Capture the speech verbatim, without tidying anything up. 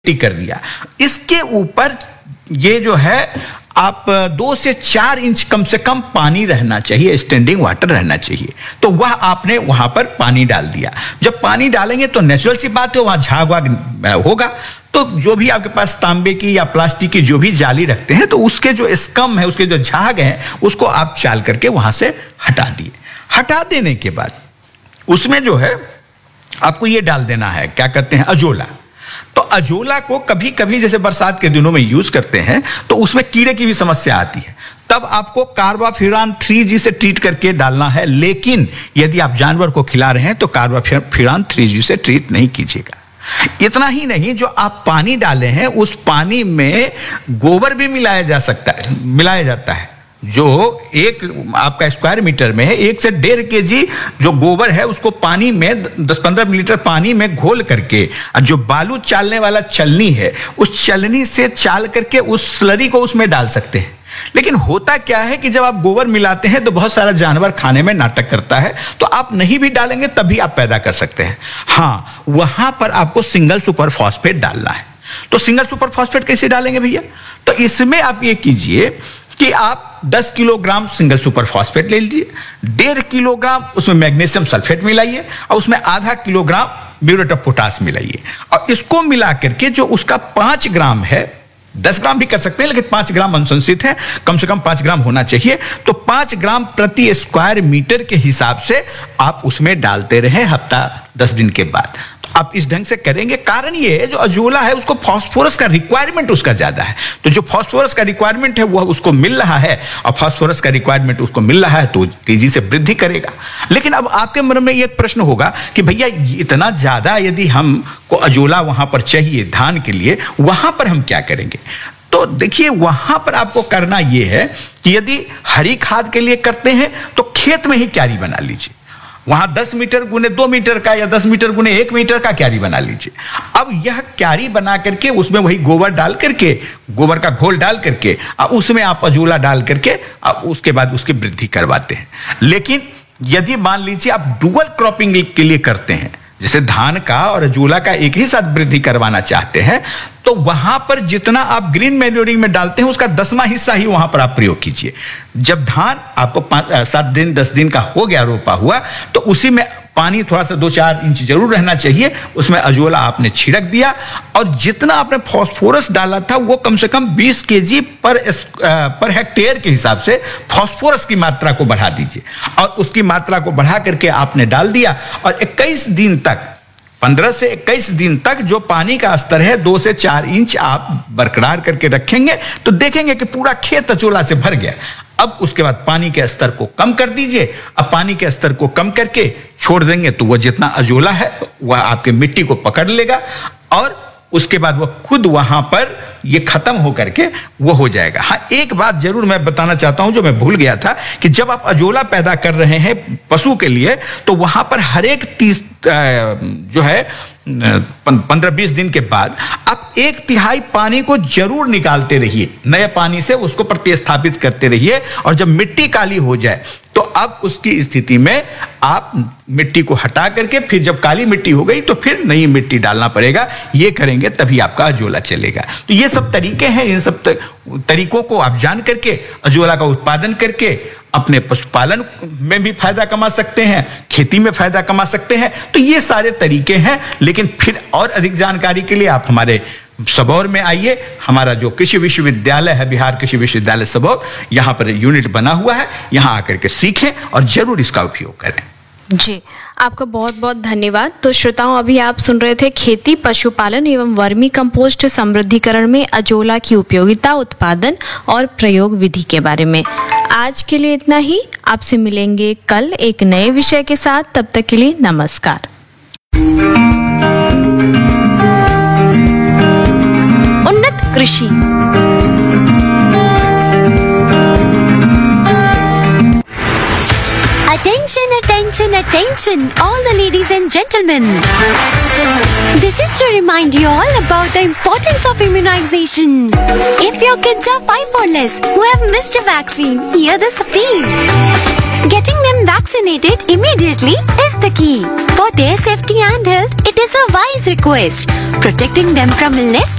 कर दिया। इसके ऊपर ये जो है आप दो से चार इंच कम से कम पानी रहना चाहिए, स्टैंडिंग वाटर रहना चाहिए। तो वह आपने वहां पर पानी डाल दिया। जब पानी डालेंगे तो नेचुरल सी बात है वहां झाग वाग होगा, तो जो भी आपके पास तांबे की या प्लास्टिक की जो भी जाली रखते हैं तो उसके जो स्कम है, उसके जो झाग हैं, उसको आप चाल करके वहां से हटा दिए। हटा देने के बाद उसमें जो है आपको ये डाल देना है, क्या कहते हैं, अजोला। तो अजोला को कभी कभी जैसे बरसात के दिनों में यूज करते हैं तो उसमें कीड़े की भी समस्या आती है, तब आपको कार्बाफ्यूरान थ्री जी से ट्रीट करके डालना है। लेकिन यदि आप जानवर को खिला रहे हैं तो कार्बाफ्यूरान थ्री जी से ट्रीट नहीं कीजिएगा। इतना ही नहीं, जो आप पानी डाले हैं उस पानी में गोबर भी मिलाया जा सकता है, मिलाया जाता है। जो एक आपका स्क्वायर मीटर में है, एक से डेढ़ के जी जो गोबर है उसको पानी में दस पंद्रह लीटर पानी में घोल करके, जो बालू चालने वाला चलनी है उस चलनी से चाल करके उस स्लरी को उसमें डाल सकते हैं। लेकिन होता क्या है कि जब आप गोबर मिलाते हैं तो बहुत सारा जानवर खाने में नाटक करता है, तो आप नहीं भी डालेंगे तभी आप पैदा कर सकते हैं। हाँ, वहां पर आपको सिंगल सुपर फॉस्फेट डालना है। तो सिंगल सुपर फॉस्फेट कैसे डालेंगे भैया? तो इसमें आप ये कीजिए कि आप दस किलोग्राम सिंगल सुपर फॉस्फेट ले लीजिए, डेढ़ किलोग्राम उसमें मैग्नीशियम सल्फेट मिलाइए और उसमें आधा किलोग्राम म्यूरेट ऑफ पोटाश मिलाइए, और इसको मिला करके जो उसका पांच ग्राम है, दस ग्राम भी कर सकते हैं लेकिन पांच ग्राम अनुशंसित है, कम से कम पांच ग्राम होना चाहिए। तो पांच ग्राम प्रति स्क्वायर मीटर के हिसाब से आप उसमें डालते रहे हफ्ता दस दिन के बाद। आप इस ढंग से करेंगे। कारण ये है जो अजोला है उसको फास्फोरस का रिक्वायरमेंट उसका ज्यादा है, तो जो फास्फोरस का रिक्वायरमेंट है वो उसको मिल रहा है, और फास्फोरस का रिक्वायरमेंट उसको मिल रहा है तो तेजी से वृद्धि करेगा। लेकिन अब आपके मन में एक प्रश्न होगा कि भैया इतना ज्यादा यदि हमको अजोला वहां पर चाहिए धान के लिए, वहां पर हम क्या करेंगे? तो देखिए वहां पर आपको करना यह है कि यदि हरी खाद के लिए करते हैं तो खेत में ही क्यारी बना लीजिए। वहां दस मीटर गुने दो मीटर का या दस मीटर गुने एक मीटर का क्यारी बना लीजिए। अब यह क्यारी बना करके उसमें वही गोबर डाल करके, गोबर का घोल डाल करके, अब उसमें आप अजोला डाल करके अब उसके बाद उसकी वृद्धि करवाते हैं। लेकिन यदि मान लीजिए आप डुअल क्रॉपिंग के लिए करते हैं, जैसे धान का और अजोला का एक ही साथ वृद्धि करवाना चाहते हैं, तो वहां पर जितना आप ग्रीन मैन्योरिंग में डालते हैं उसका दसवां हिस्सा ही वहां पर आप प्रयोग कीजिए। जब धान आपको सात दिन दस दिन का हो गया रोपा हुआ, तो उसी में पानी थोड़ा सा दो चार इंच जरूर रहना चाहिए, उसमें अजोला आपने छिड़क दिया, और जितना आपने फास्फोरस डाला था वो कम से कम बीस केजी पर पर हेक्टेयर के हिसाब से फास्फोरस की मात्रा को बढ़ा दीजिए, और उसकी मात्रा को बढ़ा करके आपने डाल दिया। और इक्कीस दिन तक, पंद्रह से इक्कीस दिन तक जो पानी का स्तर है दो से चार इंच आप बरकरार करके रखेंगे तो देखेंगे कि पूरा खेत अजोला से भर गया। अब उसके बाद पानी के स्तर को कम कर दीजिए। अब पानी के स्तर को कम करके छोड़ देंगे तो वह जितना अजोला है वह आपके मिट्टी को पकड़ लेगा, और उसके बाद वह खुद वहां पर ये खत्म होकर के वो हो जाएगा। हाँ, एक बात जरूर मैं बताना चाहता हूं जो मैं भूल गया था, कि जब आप अजोला पैदा कर रहे हैं पशु के लिए तो वहां पर हर एक तीस जो है पंद्रह बीस दिन के बाद आप एक तिहाई पानी को जरूर निकालते रहिए, नए पानी से उसको प्रतिस्थापित करते रहिए, और जब मिट्टी काली हो जाए तो अब उसकी स्थिति में आप मिट्टी को हटा करके फिर जब काली मिट्टी हो गई तो फिर नई मिट्टी डालना पड़ेगा। ये करेंगे तभी आपका अजोला चलेगा। तो ये सब तरीके हैं, इन सब तरीकों को आप जान करके अजोला का उत्पादन करके अपने पशुपालन में भी फायदा कमा सकते हैं, खेती में फायदा कमा सकते हैं। तो ये सारे तरीके हैं। लेकिन फिर और अधिक जानकारी के लिए आप हमारे सबौर में आइए। हमारा जो कृषि विश्वविद्यालय है, बिहार कृषि विश्वविद्यालय सबौर, यहाँ पर यूनिट बना हुआ है, यहाँ आकर के सीखें और जरूर इसका उपयोग करें। जी, आपका बहुत बहुत धन्यवाद। तो श्रोताओं, अभी आप सुन रहे थे खेती, पशुपालन एवं वर्मी कंपोस्ट समृद्धिकरण में अजोला की उपयोगिता, उत्पादन और प्रयोग विधि के बारे में। आज के लिए इतना ही। आपसे मिलेंगे कल एक नए विषय के साथ। तब तक के लिए नमस्कार। उन्नत कृषि। Attention, attention, attention, all the ladies and gentlemen. This is to remind you all about the importance of immunization. If your kids are five or less who have missed a vaccine, hear this appeal. Getting them them vaccinated immediately is the key. For their safety and health, it is a wise request. Protecting them from illness